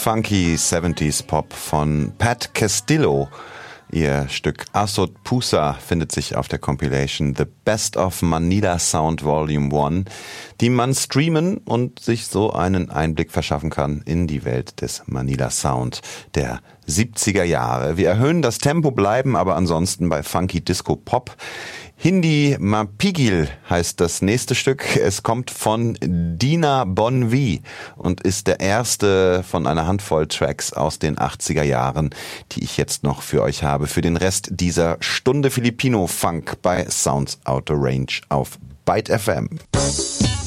Funky 70s Pop von Pat Castillo. Ihr Stück Asot Pusa findet sich auf der Compilation The Best of Manila Sound Volume 1, die man streamen und sich so einen Einblick verschaffen kann in die Welt des Manila Sound der 70er Jahre. Wir erhöhen das Tempo, bleiben aber ansonsten bei Funky Disco Pop. Hindi Mapigil heißt das nächste Stück. Es kommt von Dina Bonvi und ist der erste von einer Handvoll Tracks aus den 80er Jahren, die ich jetzt noch für euch habe. Für den Rest dieser Stunde Filipino Funk bei Sounds Out of Range auf Byte FM.